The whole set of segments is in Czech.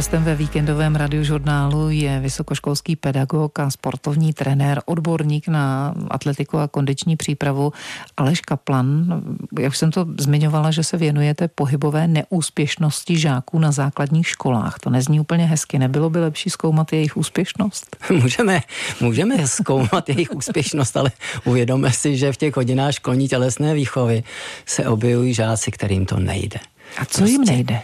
Hostem ve víkendovém radiožurnálu je vysokoškolský pedagog a sportovní trenér, odborník na atletiku a kondiční přípravu Aleš Kaplan. Jak jsem to zmiňovala, že se věnujete pohybové neúspěšnosti žáků na základních školách. To nezní úplně hezky. Nebylo by lepší zkoumat jejich úspěšnost? Můžeme zkoumat jejich úspěšnost, ale uvědomme si, že v těch hodinách školní tělesné výchovy se objevují žáci, kterým to nejde. A co jim nejde?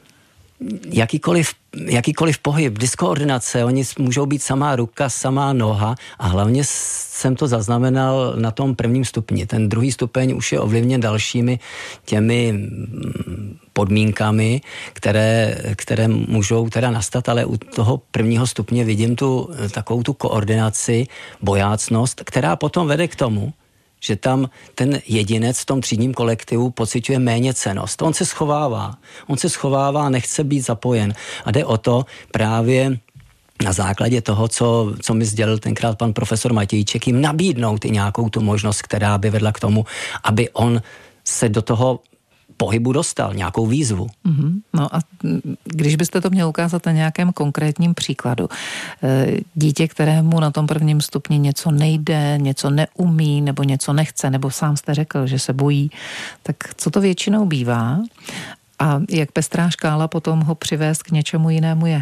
Jakýkoliv pohyb, diskoordinace, oni můžou být samá ruka, samá noha a hlavně jsem to zaznamenal na tom prvním stupni. Ten druhý stupeň už je ovlivněn dalšími těmi podmínkami, které můžou teda nastat, ale u toho prvního stupně vidím takovou tu koordinaci, bojácnost, která potom vede k tomu, že tam ten jedinec v tom třídním kolektivu pociťuje méněcennost. On se schovává, nechce být zapojen. A jde o to právě na základě toho, co mi sdělil tenkrát pan profesor Matějček, jim nabídnout i nějakou tu možnost, která by vedla k tomu, aby on se do toho pohybu dostal, nějakou výzvu. No a když byste to měl ukázat na nějakém konkrétním příkladu, dítě, kterému na tom prvním stupni něco nejde, něco neumí, nebo něco nechce, nebo sám jste řekl, že se bojí, tak co to většinou bývá a jak pestrá škála potom ho přivést k něčemu jinému je?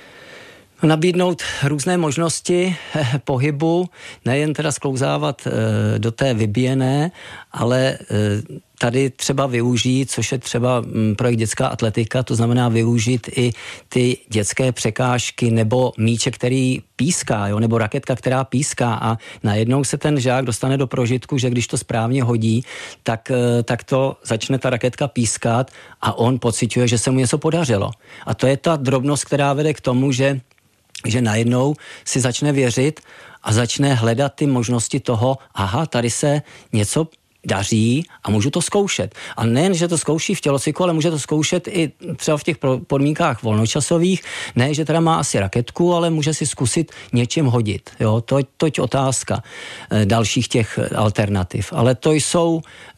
Nabídnout různé možnosti pohybu, nejen teda sklouzávat do té vybíjené, ale tady třeba využít, což je třeba projekt dětská atletika, to znamená využít i ty dětské překážky nebo míček, který píská, nebo raketka, která píská a najednou se ten žák dostane do prožitku, že když to správně hodí, tak to začne ta raketka pískat a on pociťuje, že se mu něco podařilo. A to je ta drobnost, která vede k tomu, že najednou si začne věřit a začne hledat ty možnosti toho, tady se něco daří a můžu to zkoušet. A nejen, že to zkouší v tělocviku, ale může to zkoušet i třeba v těch podmínkách volnočasových. Ne, že teda má asi raketku, ale může si zkusit něčím hodit. Jo, toť otázka dalších těch alternativ. Ale to jsou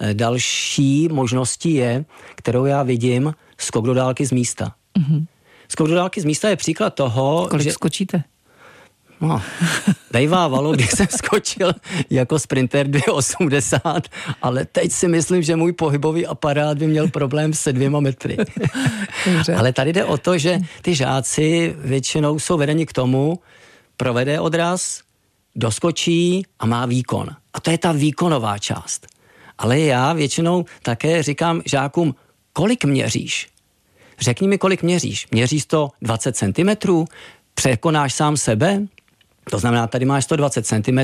další možnosti kterou já vidím, skok do dálky z místa. Skok do dálky z místa je příklad toho, kolik skočíte? No, dejvávalo, když jsem skočil jako sprinter 2,80, ale teď si myslím, že můj pohybový aparát by měl problém se 2 metry. Ale tady jde o to, že ty žáci většinou jsou vedeni k tomu, provede odraz, doskočí a má výkon. A to je ta výkonová část. Ale já většinou také říkám žákům, kolik měříš? Řekni mi, kolik měříš. Měříš to 20 cm? Překonáš sám sebe? To znamená, tady máš 120 cm,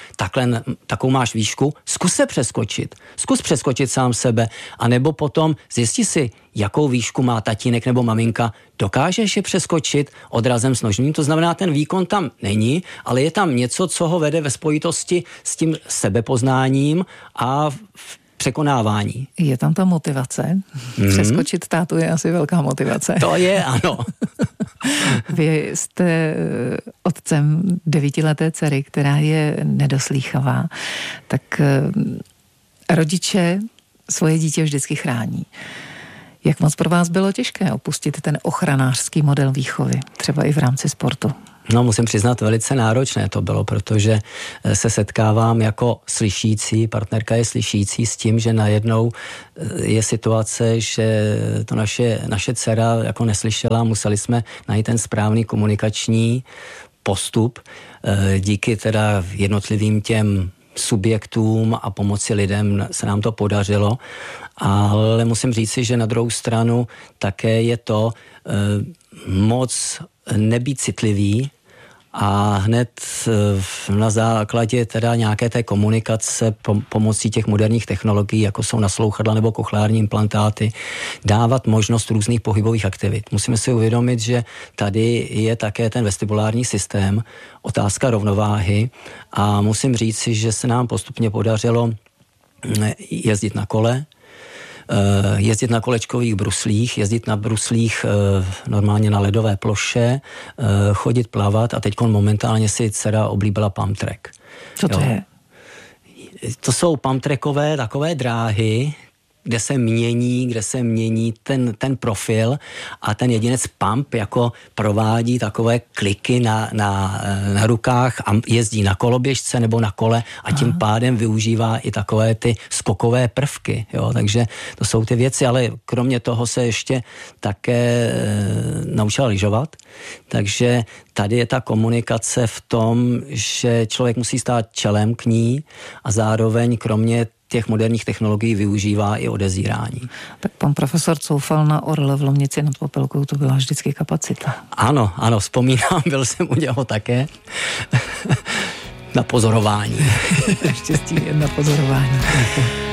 takovou máš výšku, zkus se přeskočit. Zkus přeskočit sám sebe, anebo potom zjisti si, jakou výšku má tatínek nebo maminka. Dokážeš je přeskočit odrazem s nožním? To znamená, ten výkon tam není, ale je tam něco, co ho vede ve spojitosti s tím sebepoznáním a překonávání. Je tam ta motivace. Přeskočit tátu je asi velká motivace. To je, ano. Vy jste otcem 9leté dcery, která je nedoslýchavá. Tak rodiče svoje dítě vždycky chrání. Jak moc pro vás bylo těžké opustit ten ochranářský model výchovy, třeba i v rámci sportu? No, musím přiznat, velice náročné to bylo, protože se setkávám jako slyšící, partnerka je slyšící s tím, že najednou je situace, že to naše dcera jako neslyšela, museli jsme najít ten správný komunikační postup díky teda jednotlivým těm subjektům a pomoci lidem se nám to podařilo, ale musím říci, že na druhou stranu také je to moc nebýt citlivý a hned na základě teda nějaké té komunikace pomocí těch moderních technologií, jako jsou naslouchadla nebo kochlární implantáty, dávat možnost různých pohybových aktivit. Musíme si uvědomit, že tady je také ten vestibulární systém, otázka rovnováhy a musím říci, že se nám postupně podařilo jezdit na kole, jezdit na kolečkových bruslích, jezdit na bruslích normálně na ledové ploše, chodit plavat a teď momentálně si dcera oblíbila pump track. Co to je? To jsou pump trackové takové dráhy, kde se mění ten profil a ten jedinec pump jako provádí takové kliky na rukách a jezdí na koloběžce nebo na kole a tím pádem využívá i takové ty skokové prvky, jo, takže to jsou ty věci, ale kromě toho se ještě také naučila lyžovat, takže tady je ta komunikace v tom, že člověk musí stát čelem k ní a zároveň kromě těch moderních technologií využívá i odezírání. Tak pan profesor Coufal na Orle v Lomnici nad Popelkou, to byla vždycky kapacita. Ano, vzpomínám, byl jsem u něho také na pozorování. Štěstí jen na pozorování.